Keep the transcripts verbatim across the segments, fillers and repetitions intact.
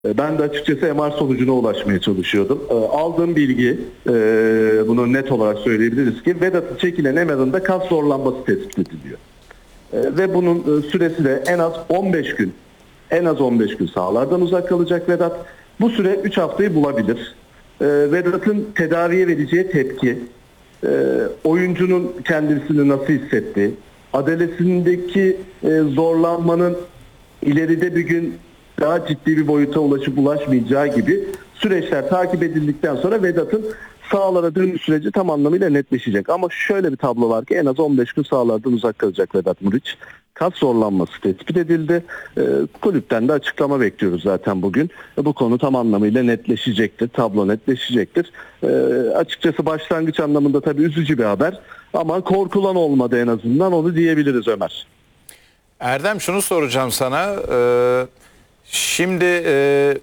Ben de açıkçası M R sonucuna ulaşmaya çalışıyordum. Aldığım bilgi, bunu net olarak söyleyebiliriz ki Vedat'ın çekilen M R'ında kas zorlanması tespit ediliyor. Ve bunun süresi de en az on beş gün, en az on beş gün sahalardan uzak kalacak Vedat. Bu süre üç haftayı bulabilir. Vedat'ın tedaviye vereceği tepki, oyuncunun kendisini nasıl hissettiği, adalesindeki zorlanmanın ileride bir gün daha ciddi bir boyuta ulaşıp ulaşmayacağı gibi süreçler takip edildikten sonra Vedat'ın sahalara dönüş süreci tam anlamıyla netleşecek. Ama şöyle bir tablo var ki en az on beş gün sahalardan uzak kalacak Vedat Muriç. Kas zorlanması tespit edildi. E, kulüpten de açıklama bekliyoruz zaten bugün. E, bu konu tam anlamıyla netleşecektir. Tablo netleşecektir. E, açıkçası başlangıç anlamında tabii üzücü bir haber. Ama korkulan olmadı en azından, onu diyebiliriz Ömer. Erdem, şunu soracağım sana. Ee, şimdi e,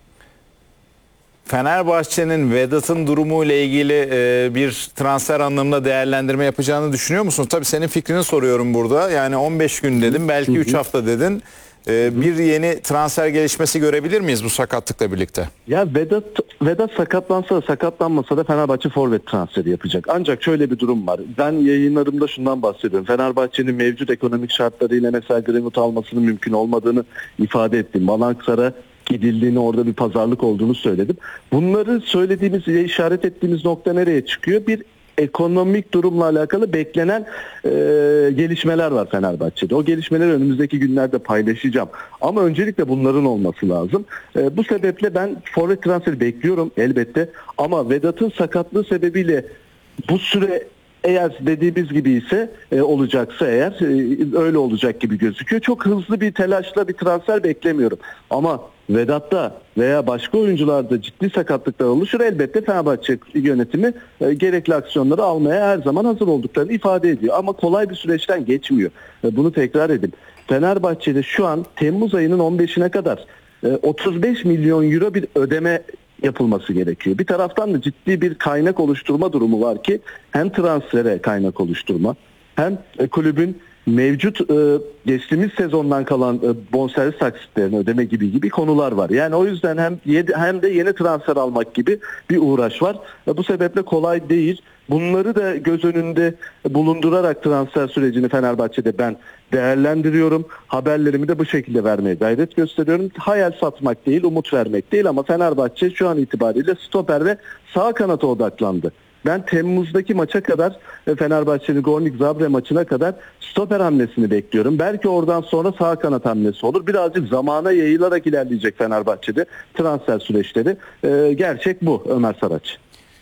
Fenerbahçe'nin Vedat'ın durumuyla ilgili e, bir transfer anlamında değerlendirme yapacağını düşünüyor musun? Tabii senin fikrini soruyorum burada. Yani on beş gün dedim, belki üç hafta dedin. E, bir yeni transfer gelişmesi görebilir miyiz bu sakatlıkla birlikte? Ya Vedat Vedat sakatlansa da sakatlanmasa da Fenerbahçe forvet transferi yapacak. Ancak şöyle bir durum var. Ben yayınlarımda şundan bahsediyorum. Fenerbahçe'nin mevcut ekonomik şartlarıyla mesela Greenwood almasının mümkün olmadığını ifade ettim. Malaksar'a gidildiğini, orada bir pazarlık olduğunu söyledim. Bunları söylediğimiz, işaret ettiğimiz nokta nereye çıkıyor? Bir ekonomik durumla alakalı beklenen e, gelişmeler var Fenerbahçe'de. O gelişmeleri önümüzdeki günlerde paylaşacağım. Ama öncelikle bunların olması lazım. E, bu sebeple ben forvet transferi bekliyorum elbette. Ama Vedat'ın sakatlığı sebebiyle bu süre eğer dediğimiz gibi ise e, olacaksa eğer e, öyle olacak gibi gözüküyor. Çok hızlı bir telaşla bir transfer beklemiyorum. Ama Vedat'ta veya başka oyuncularda ciddi sakatlıklar oluşur. Elbette Fenerbahçe yönetimi e, gerekli aksiyonları almaya her zaman hazır olduklarını ifade ediyor. Ama kolay bir süreçten geçmiyor. E, bunu tekrar edin. Fenerbahçe'de şu an Temmuz ayının on beşine kadar e, otuz beş milyon euro bir ödeme yapılması gerekiyor. Bir taraftan da ciddi bir kaynak oluşturma durumu var ki hem transfere kaynak oluşturma hem e, kulübün mevcut e, geçtiğimiz sezondan kalan e, bonservis taksitlerini ödeme gibi gibi konular var. Yani o yüzden hem hem de yeni transfer almak gibi bir uğraş var. E, bu sebeple kolay değil. Bunları da göz önünde bulundurarak transfer sürecini Fenerbahçe'de ben değerlendiriyorum. Haberlerimi de bu şekilde vermeye gayret gösteriyorum. Hayal satmak değil, umut vermek değil ama Fenerbahçe şu an itibariyle stoper ve sağ kanata odaklandı. Ben Temmuz'daki maça kadar Fenerbahçe'nin Gornik Zabre maçına kadar stoper hamlesini bekliyorum. Belki oradan sonra sağ kanat hamlesi olur. Birazcık zamana yayılarak ilerleyecek Fenerbahçe'de transfer süreçleri. Ee, gerçek bu Ömer Saraç.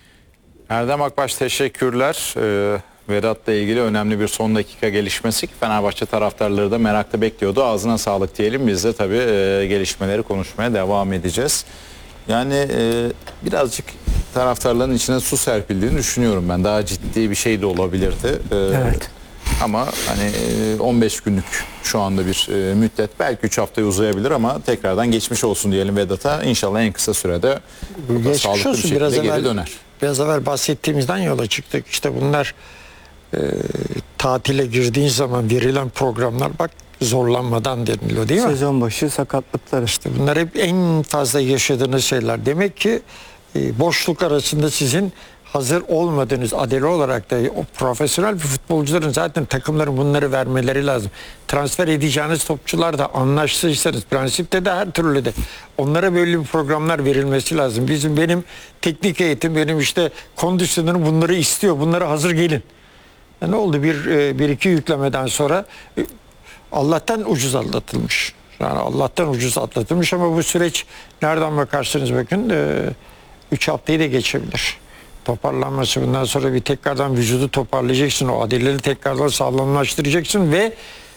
Erdem Akbaş, teşekkürler. Ee, Vedat'la ilgili önemli bir son dakika gelişmesi ki Fenerbahçe taraftarları da merakla bekliyordu. Ağzına sağlık diyelim. Biz de tabii e, gelişmeleri konuşmaya devam edeceğiz. Yani e, birazcık taraftarların içine su serpildiğini düşünüyorum ben. Daha ciddi bir şey de olabilirdi. Ee, evet. Ama hani on beş günlük şu anda bir e, müddet, belki üç haftaya uzayabilir ama tekrardan geçmiş olsun diyelim Vedat'a. İnşallah en kısa sürede sağlıklı bir şekilde biraz geri evvel, döner. Biraz evvel bahsettiğimizden yola çıktık. İşte bunlar e, tatile girdiğin zaman verilen programlar bak zorlanmadan deniliyor değil mi? Sezon başı sakatlıklar. İşte bunlar hep en fazla yaşadığınız şeyler. Demek ki e, boşluk arasında sizin hazır olmadığınız, adeli olarak da o profesyonel bir futbolcuların zaten takımların bunları vermeleri lazım. Transfer edeceğiniz topçular da anlaştıysanız prensipte de her türlü de onlara böyle bir programlar verilmesi lazım. Bizim benim teknik eğitim, benim işte kondisyonerim bunları istiyor. Bunlara hazır gelin. Ya ne oldu? Bir, bir iki yüklemeden sonra Allah'tan ucuz atlatılmış. Yani Allah'tan ucuz atlatılmış ama bu süreç nereden bakarsanız bakın üç haftayı da geçebilir. Toparlanması, bundan sonra bir tekrardan vücudu toparlayacaksın, o adilleri tekrardan sağlamlaştıracaksın ve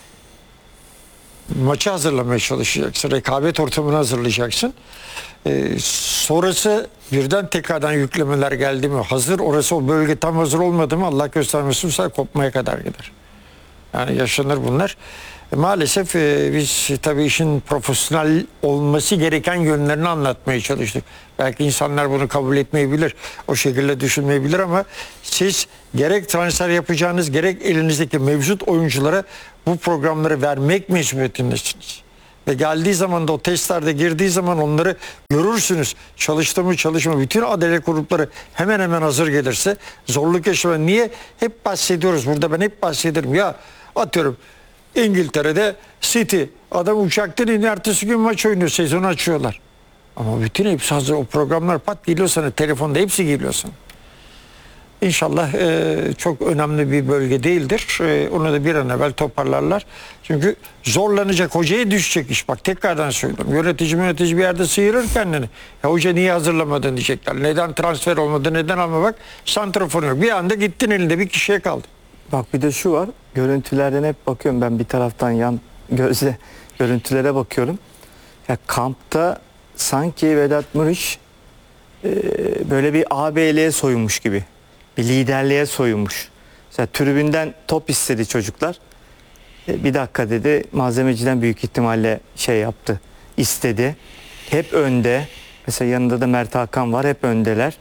maçı hazırlamaya çalışacaksın, rekabet ortamını hazırlayacaksın. Ee, sonrası birden tekrardan yüklemeler geldi mi, hazır orası, o bölge tam hazır olmadı mı Allah göstermesin say kopmaya kadar gider. Yani yaşanır bunlar. E, maalesef e, biz tabii işin profesyonel olması gereken yönlerini anlatmaya çalıştık. Belki insanlar bunu kabul etmeyebilir, o şekilde düşünmeyebilir ama siz gerek transfer yapacağınız, gerek elinizdeki mevcut oyunculara bu programları vermek mecburiyetindesiniz. Ve geldiği zaman da o testlerde girdiği zaman onları görürsünüz. Çalıştı mı çalışma. Bütün adalet grupları hemen hemen hazır gelirse zorluk yaşama. Niye? Hep bahsediyoruz. Burada ben hep bahsederim. Ya atıyorum İngiltere'de City adam uçaktan iniyor. Ertesi gün maç oynuyor. Sezonu açıyorlar. Ama bütün hepsi hazır. O programlar pat geliyor sana. Telefonda hepsi geliyor sana. İnşallah e, çok önemli bir bölge değildir. E, onu da bir an evvel toparlarlar. Çünkü zorlanacak, hocaya düşecek iş. Bak tekrardan söylüyorum. Yönetici yönetici bir yerde sıyırır kendini. Ya hoca niye hazırlamadın diyecekler. Neden transfer olmadı, neden ama bak santrafor yok. Bir anda gittin elinde bir kişiye kaldı. Bak bir de şu var. Görüntülerden hep bakıyorum. Ben bir taraftan yan gözle görüntülere bakıyorum. Ya kampta sanki Vedat Muriç e, böyle bir ağabeyliğe soyunmuş gibi. Bir liderliğe soyunmuş. Mesela tribünden top istedi çocuklar. E, bir dakika dedi. Malzemeciden büyük ihtimalle şey yaptı. İstedi. Hep önde. Mesela yanında da Mert Hakan var. Hep öndeler.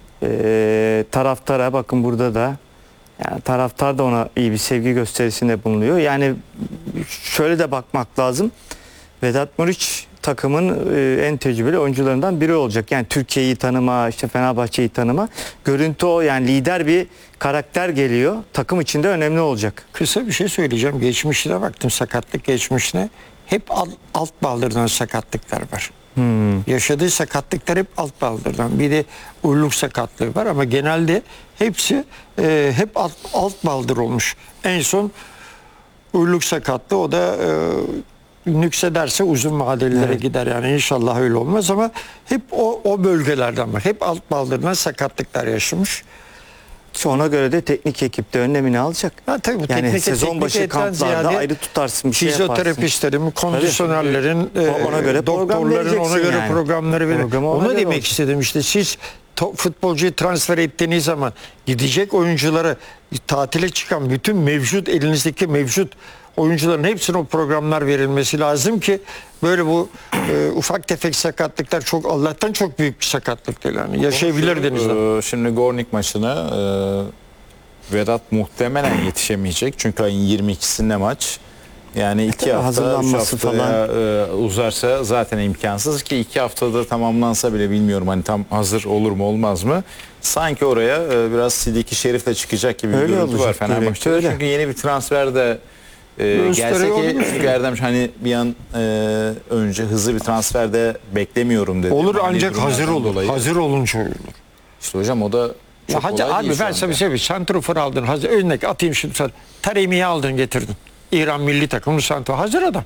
E, taraftara bakın burada da. Yani taraftar da ona iyi bir sevgi gösterisinde bulunuyor. Yani şöyle de bakmak lazım. Vedat Muriç takımın e, en tecrübeli oyuncularından biri olacak. Yani Türkiye'yi tanıma, işte Fenerbahçe'yi tanıma. Görüntü o, yani lider bir karakter geliyor. Takım içinde önemli olacak. Kısa bir şey söyleyeceğim. Geçmişine baktım, sakatlık geçmişine. Hep alt, alt baldırdan sakatlıklar var. Hmm. Yaşadığı sakatlıklar hep alt baldırdan. Bir de uyluk sakatlığı var ama genelde hepsi e, hep alt, alt baldır olmuş. En son uyluk sakatlığı, o da e, nüksederse uzun vadelilere evet. gider. Yani inşallah öyle olmaz ama hep o, o bölgelerden var. Hep alt baldırdan sakatlıklar yaşamış. Ona göre de teknik ekipte önlemini alacak. Ha, tabii, bu yani teknik, sezon teknik başı kamplarda ayrı tutarsın, bir şey yaparsın. Fizyoterapistlerin, kondisyonerlerin, e, ona göre doktorların ona göre yani. programları verir. Onu demek olsun. istedim işte, siz futbolcuyu transfer ettiğiniz zaman gidecek oyuncuları, tatile çıkan bütün mevcut elinizdeki mevcut oyuncuların hepsine o programlar verilmesi lazım ki böyle bu e, ufak tefek sakatlıklar, çok Allah'tan çok büyük bir sakatlık değil yani. Yaşayabilirdiniz. Ee, şimdi Gornik maçına e, Vedat muhtemelen yetişemeyecek. Çünkü ayın yirmi ikisinde maç. Yani iki hafta, hazırlanması üç haftaya falan e, uzarsa zaten imkansız ki iki haftada tamamlansa bile bilmiyorum hani tam hazır olur mu olmaz mı? Sanki oraya e, biraz Sidiki Şerif'le çıkacak gibi bir öyle görüntü var Fenerbahçe'de. Öyle. Çünkü yeni bir transfer de e, gelse ki çünkü Erdem hani bir an e, önce hızlı bir transfer de beklemiyorum dedi. Olur Mali ancak hazır durumlardan olur. dolayı. Hazır olunca olur. İşte hocam o da çok Ya hacı, kolay abi değil ben şu sana bir anda. şey söyleyeyim. Santrofor aldın. Hazır, örnek atayım şimdi sana. Taremi'yi aldın getirdin. İran milli takımı santrofor. Hazır adam.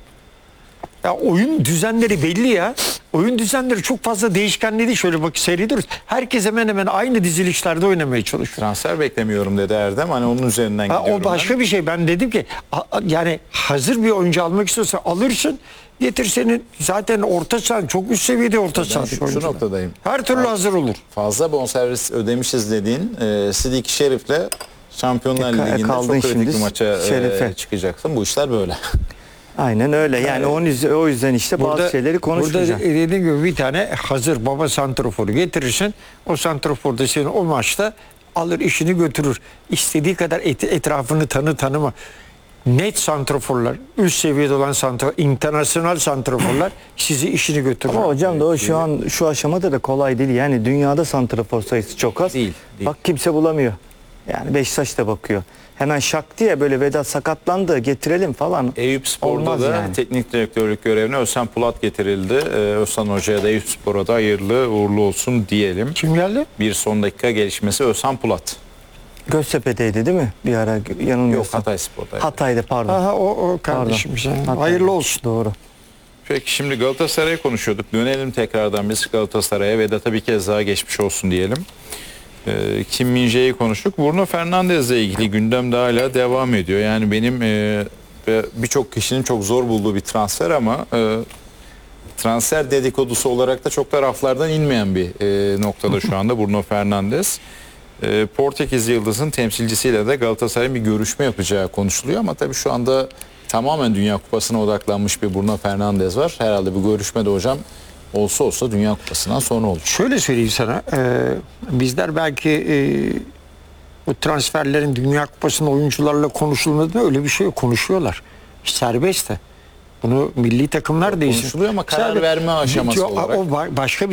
Ya oyun düzenleri belli ya. Oyun düzenleri çok fazla değişkenli değil. Şöyle bak seyrediyoruz. Herkes hemen hemen aynı dizilişlerde oynamaya çalışıyor. Transfer beklemiyorum dedi Erdem. Hani onun üzerinden Ha, gidiyorum o başka ben. bir şey. Ben dedim ki a, a, yani hazır bir oyuncu almak istiyorsan alırsın. Getir senin zaten orta saha çok üst seviyede orta saha. şu, şu noktadayım. Her türlü Faz- hazır olur. Fazla bonservis ödemişiz dediğin e, Sidiki Şerif'le Şampiyonlar E, ka- Ligi'nde kaldın çok kritik şimdi bir maça e, Şerif'e. çıkacaksın. Bu işler böyle. Aynen öyle. Yani onun yüzden, o yüzden işte bazı şeyleri konuşmayacağım. Burada dediğim gibi bir tane hazır baba santraforu getirirsin. O santrafor da senin o maçta alır işini götürür. İstediği kadar et, etrafını tanı tanıma. Net santraforlar, üst seviyede olan santrafor, internasyonel santraforlar sizi işini götürür. Ama hocam da o şu an şu aşamada da kolay değil. Yani dünyada santrafor sayısı çok az. Değil, değil. Bak kimse bulamıyor. Yani Beşiktaş da bakıyor. Hemen şak diye böyle Vedat sakatlandı getirelim falan. Eyüp Spor'da Olmaz da yani. teknik direktörlük görevine Özhan Pulat getirildi. Ee, Özhan Hoca'ya da Eyüp Spor'a da hayırlı uğurlu olsun diyelim. Kim geldi? Bir son dakika gelişmesi Özhan Pulat. Göztepe'deydi değil mi? Bir ara Yok yanılmıyorsam. Hatay Spor'da. Hatay'da pardon. Aha o, o kardeşim. Sen. Hatay. Hayırlı olsun. Doğru. Peki şimdi Galatasaray'ı konuşuyorduk. Dönelim tekrardan biz Galatasaray'a. Vedat'a bir kez daha geçmiş olsun diyelim. Ee, Kim Min-jae'yi konuştuk. Bruno Fernandes'le ilgili gündemde hala devam ediyor. Yani benim e, ve birçok kişinin çok zor bulduğu bir transfer ama e, transfer dedikodusu olarak da çok da raflardan inmeyen bir e, noktada şu anda Bruno Fernandes. E, Portekiz Yıldız'ın temsilcisiyle de Galatasaray'ın bir görüşme yapacağı konuşuluyor ama tabii şu anda tamamen Dünya Kupası'na odaklanmış bir Bruno Fernandes var. Herhalde bu görüşme de hocam olsa olsa Dünya Kupası'ndan sonra olur. Şöyle söyleyeyim sana. E, bizler belki e, bu transferlerin Dünya Kupası'nın oyuncularla konuşulmadığında öyle bir şey yok. Konuşuyorlar. Serbest de. Bunu milli takımlar da Konuşuluyor ama karar verme aşaması o, olarak. O başka bir